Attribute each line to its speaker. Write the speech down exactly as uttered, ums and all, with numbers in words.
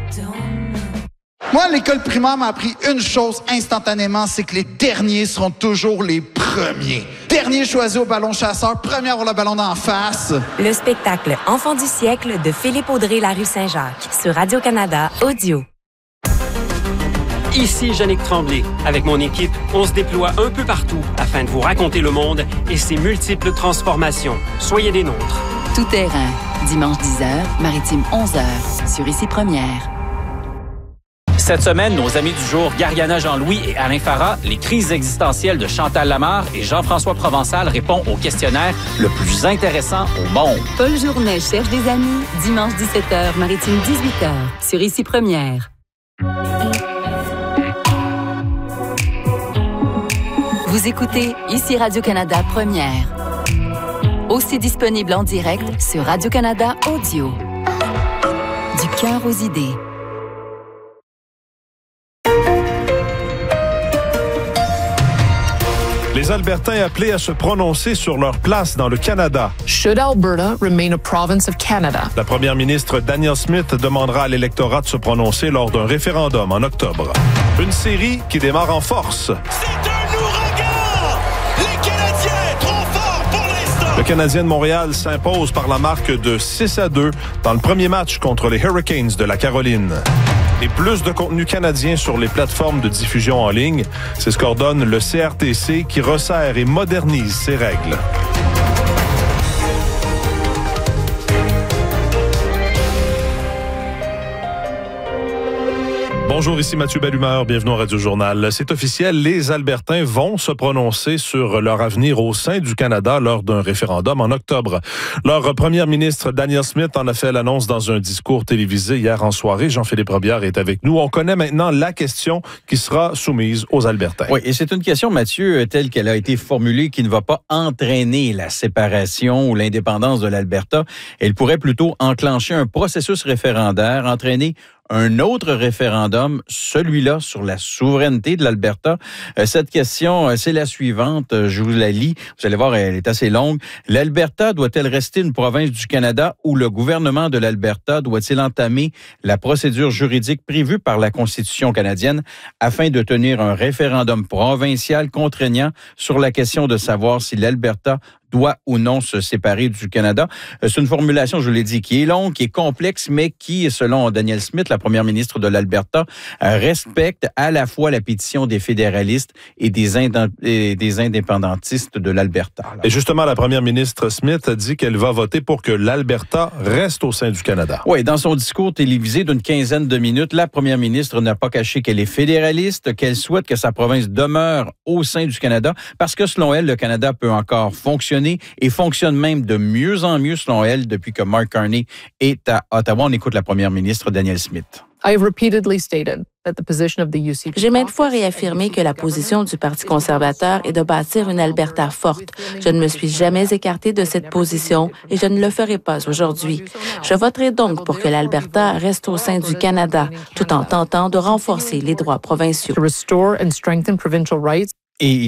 Speaker 1: Moi, l'école primaire m'a appris une chose instantanément, c'est que les derniers seront toujours les premiers. Dernier choisi au ballon chasseur, premier à avoir le ballon d'en face.
Speaker 2: Le spectacle Enfant du siècle de Philippe Audrey La Rue Saint-Jacques sur Radio-Canada Audio.
Speaker 3: Ici Yannick Tremblay. Avec mon équipe, on se déploie un peu partout afin de vous raconter le monde et ses multiples transformations. Soyez des nôtres.
Speaker 4: Tout terrain. Dimanche dix heures, Maritime onze heures, sur Ici Première.
Speaker 5: Cette semaine, nos amis du jour, Gariana Jean-Louis et Alain Farah, les crises existentielles de Chantal Lamarre et Jean-François Provençal répondent au questionnaire le plus intéressant au monde.
Speaker 4: Paul Journet cherche des amis. Dimanche dix-sept heures, Maritime dix-huit heures, sur Ici Première. Vous écoutez Ici Radio-Canada Première. Aussi disponible en direct sur Radio-Canada Audio. Du cœur aux idées.
Speaker 6: Les Albertains appelés à se prononcer sur leur place dans le Canada.
Speaker 7: Should Alberta remain a province of Canada?
Speaker 6: La première ministre Danielle Smith demandera à l'électorat de se prononcer lors d'un référendum en octobre. Une série qui démarre en force.
Speaker 8: C'est un ouragan! Les Canadiens trop forts pour l'instant!
Speaker 6: Le Canadien de Montréal s'impose par la marque de six à deux dans le premier match contre les Hurricanes de la Caroline. Et plus de contenu canadien sur les plateformes de diffusion en ligne. C'est ce qu'ordonne le C R T C qui resserre et modernise ses règles. Bonjour, ici Mathieu Bellumeur, bienvenue au Radio-Journal. C'est officiel, les Albertains vont se prononcer sur leur avenir au sein du Canada lors d'un référendum en octobre. Leur première ministre, Danielle Smith, en a fait l'annonce dans un discours télévisé hier en soirée. Jean-Philippe Robillard est avec nous. On connaît maintenant la question qui sera soumise aux Albertains.
Speaker 9: Oui, et c'est une question, Mathieu, telle qu'elle a été formulée, qui ne va pas entraîner la séparation ou l'indépendance de l'Alberta. Elle pourrait plutôt enclencher un processus référendaire, entraîner un autre référendum, celui-là sur la souveraineté de l'Alberta. Euh, cette question, euh, c'est la suivante. Euh, je vous la lis. Vous allez voir, elle est assez longue. L'Alberta doit-elle rester une province du Canada ou le gouvernement de l'Alberta doit-il entamer la procédure juridique prévue par la Constitution canadienne afin de tenir un référendum provincial contraignant sur la question de savoir si l'Alberta doit ou non se séparer du Canada? C'est une formulation, je vous l'ai dit, qui est longue, qui est complexe, mais qui, selon Danielle Smith, la première ministre de l'Alberta, respecte à la fois la pétition des fédéralistes et des, ind- et des indépendantistes de l'Alberta. Alors,
Speaker 6: et justement, la première ministre Smith a dit qu'elle va voter pour que l'Alberta reste au sein du Canada.
Speaker 9: Oui, dans son discours télévisé d'une quinzaine de minutes, la première ministre n'a pas caché qu'elle est fédéraliste, qu'elle souhaite que sa province demeure au sein du Canada, parce que selon elle, le Canada peut encore fonctionner et fonctionne même de mieux en mieux, selon elle, depuis que Mark Carney est à Ottawa. On écoute la première ministre Danielle Smith.
Speaker 10: J'ai maintes fois réaffirmé que la position du Parti conservateur est de bâtir une Alberta forte. Je ne me suis jamais écartée de cette position et je ne le ferai pas aujourd'hui. Je voterai donc pour que l'Alberta reste au sein du Canada, tout en tentant de renforcer les droits provinciaux.
Speaker 9: Et